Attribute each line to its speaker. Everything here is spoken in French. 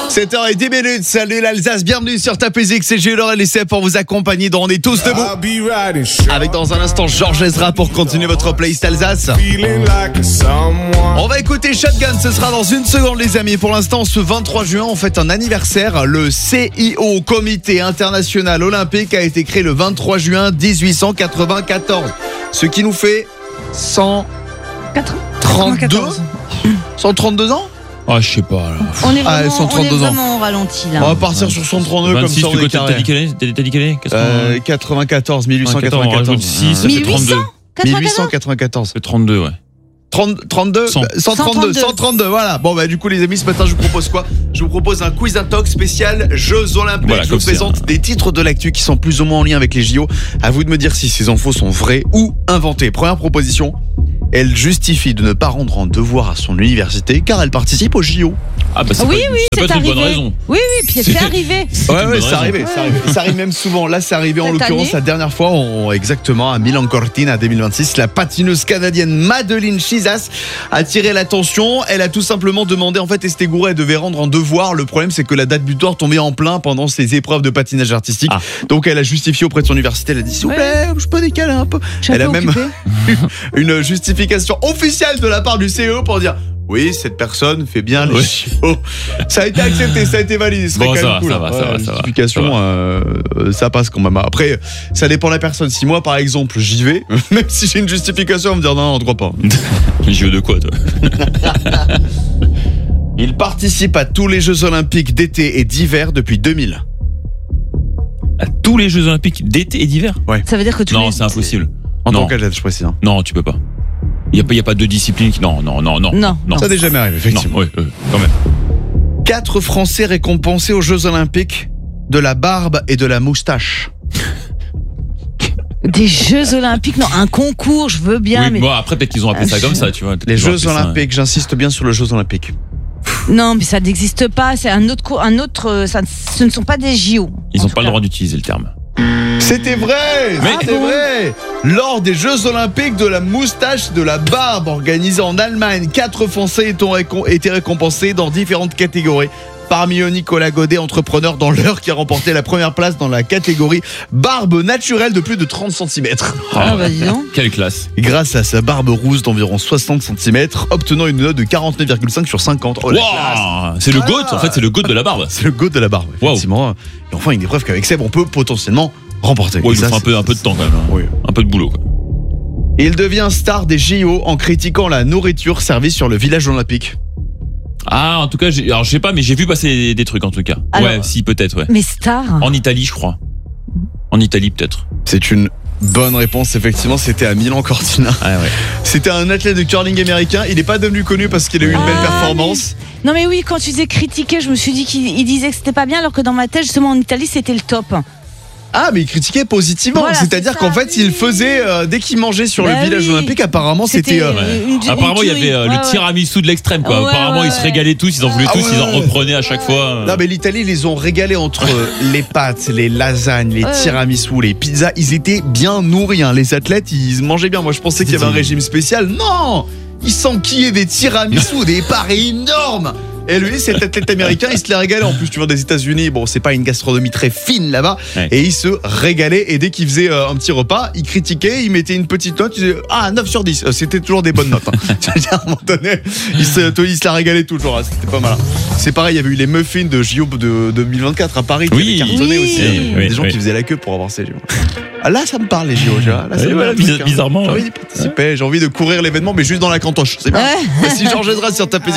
Speaker 1: 7h10, salut l'Alsace, bienvenue sur Ta Musique, c'est Jules Laurel et c'est pour vous accompagner dans On est tous debout. Avec dans un instant Georges Ezra pour continuer votre playlist Alsace. On va écouter Shotgun, ce sera dans une seconde les amis. Pour l'instant, ce 23 juin, on fête un anniversaire. Le CIO, Comité International Olympique, a été créé le 23 juin 1894. Ce qui nous fait 132 ans.
Speaker 2: Ah, je sais pas là.
Speaker 3: On est vraiment,
Speaker 1: 132
Speaker 3: on est vraiment au ralenti là.
Speaker 1: On va partir sur 132 comme ça on est carré.
Speaker 2: T'as dit quelle année
Speaker 1: 94, 1894.
Speaker 2: 6, ça fait 32.
Speaker 1: 1894.
Speaker 2: C'est 32, ouais.
Speaker 1: 32 132, voilà. Bon bah du coup les amis, ce matin je vous propose quoi? Je vous propose un quiz intox spécial Jeux Olympiques. Voilà, je vous présente des titres de l'actu qui sont plus ou moins en lien avec les JO. À vous de me dire si ces infos sont vraies ou inventées. Première proposition, elle justifie de ne pas rendre un devoir à son université car elle participe aux JO.
Speaker 2: Ah bah ça
Speaker 3: oui,
Speaker 2: peut être une bonne raison.
Speaker 3: Oui, puis c'est arrivé.
Speaker 1: Ouais, c'est arrivé. Ça arrive même souvent. Là, c'est arrivé en l'occurrence la dernière fois, exactement à Milan Cortina 2026. La patineuse canadienne Madeline Chizas a tiré l'attention. Elle a tout simplement demandé, en fait, Estegura, elle devait rendre un devoir. Le problème, c'est que la date butoir tombait en plein pendant ses épreuves de patinage artistique. Donc, elle a justifié auprès de son université. Elle a dit, s'il vous plaît, je peux décaler un peu. Elle a même une justification officielle de la part du CE pour dire. Oui, cette personne fait bien les JO. Ça a été accepté, ça a été validé.
Speaker 2: Bon, ça va.
Speaker 1: Justification, ça passe quand même. Après, ça dépend de la personne. Si moi, par exemple, j'y vais, même si j'ai une justification, on va me dire non, on ne croit pas.
Speaker 2: JO de quoi, toi?
Speaker 1: Il participe à tous les Jeux Olympiques d'été et d'hiver depuis 2000.
Speaker 2: À tous les Jeux Olympiques d'été et d'hiver?
Speaker 1: Ouais.
Speaker 3: Ça veut dire que
Speaker 2: Non, c'est impossible.
Speaker 1: En tant qu'athlète, je précise.
Speaker 2: Non, tu peux pas. Il y a pas de discipline qui... Non.
Speaker 1: Ça n'est jamais arrivé, effectivement.
Speaker 2: Non, quand même.
Speaker 1: 4 Français récompensés aux Jeux Olympiques de la barbe et de la moustache.
Speaker 3: Des Jeux Olympiques, non, un concours, je veux bien,
Speaker 2: oui,
Speaker 3: mais...
Speaker 2: Bon, après, peut-être qu'ils ont appelé ça comme ça, tu vois.
Speaker 1: Les Jeux Olympiques, j'insiste bien sur les Jeux Olympiques.
Speaker 3: Non, mais ça n'existe pas, c'est un autre ce ne sont pas des JO.
Speaker 2: Ils n'ont pas le droit d'utiliser le terme.
Speaker 1: C'était vrai, vrai. Lors des Jeux Olympiques de la moustache, de la barbe organisés en Allemagne, 4 Français étaient récompensés dans différentes catégories. Parmi eux, Nicolas Godet, entrepreneur dans l'Eure, qui a remporté la première place dans la catégorie barbe naturelle de plus de 30 cm.
Speaker 3: Ah bah dis donc.
Speaker 2: Quelle classe.
Speaker 1: Grâce à sa barbe rousse d'environ 60 cm, obtenant une note de 49,5 sur 50. Oh,
Speaker 2: c'est le GOAT, en fait, c'est le GOAT de la barbe.
Speaker 1: C'est le GOAT de la barbe, effectivement. Et enfin, une épreuve qu'avec Seb, on peut potentiellement remporter.
Speaker 2: Oui, il faut un peu de temps quand même. Oui. Un peu de boulot, quoi.
Speaker 1: Il devient star des JO en critiquant la nourriture servie sur le village olympique.
Speaker 2: Ah, en tout cas, je sais pas, mais j'ai vu passer des trucs en tout cas. Alors, ouais, si, peut-être, ouais.
Speaker 3: Mais star.
Speaker 2: En Italie, je crois. En Italie, peut-être.
Speaker 1: C'est une bonne réponse, effectivement, c'était à Milan Cortina.
Speaker 2: Ah ouais.
Speaker 1: C'était un athlète de curling américain. Il n'est pas devenu connu parce qu'il a eu une belle performance.
Speaker 3: Non mais oui, quand tu disais critiquer, je me suis dit qu'il disait que c'était pas bien, alors que dans ma tête, justement, en Italie, c'était le top.
Speaker 1: Ah, mais il critiquait positivement, voilà, c'est-à-dire qu'en fait il faisait dès qu'il mangeait sur le village olympique, apparemment c'était
Speaker 2: apparemment il y avait le tiramisu de l'extrême, quoi. Apparemment ils se régalaient tous, ils en voulaient tous, ils en reprenaient à chaque fois.
Speaker 1: Non mais l'Italie, ils les ont régalés entre les pâtes, les lasagnes, les tiramisu, les pizzas, ils étaient bien nourris, hein. Les athlètes, ils mangeaient bien. Moi je pensais qu'il y avait un régime spécial. Non, ils s'enquillaient des tiramisu, des parts énormes. Et lui, cet athlète américain, il se les régalait. En plus, tu vois, des États-Unis, bon, c'est pas une gastronomie très fine là-bas. Ouais. Et il se régalait. Et dès qu'il faisait un petit repas, il critiquait, il mettait une petite note. Il disait 9 sur 10. C'était toujours des bonnes notes. Hein. C'est-à-dire, à un moment donné, il se la régalait toujours. Hein. C'était pas mal. C'est pareil, il y avait eu les muffins de JO de 2024 à Paris.
Speaker 2: Oui,
Speaker 1: qui avaient cartonné aussi. Des gens qui faisaient la queue pour avoir ces JO. Ah, là, ça me parle, les JO. Tu vois. Là,
Speaker 2: bizarrement.
Speaker 1: J'ai envie d'y participer. J'ai envie de courir l'événement, mais juste dans la cantoche. C'est bien. Voici Georges Ezra sur Ta Musique.